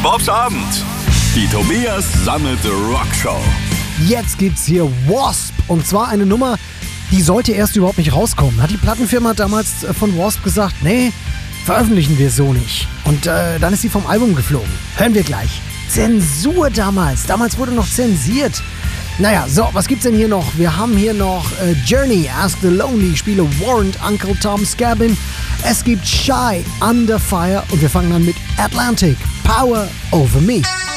Bobs Abend. Die Tobias Sammelte Rockshow. Jetzt gibt's hier Wasp. Und zwar eine Nummer, die sollte erst überhaupt nicht rauskommen. Hat die Plattenfirma damals von Wasp gesagt, nee, veröffentlichen wir so nicht. Und dann ist sie vom Album geflogen. Hören wir gleich. Zensur damals. Damals wurde noch zensiert. Naja, so, was gibt's denn hier noch? Wir haben hier noch Journey, Ask the Lonely, spiele Warrant, Uncle Tom Scabbin. Es gibt Shy, Under Fire und wir fangen an mit Atlantic, Power Over Me.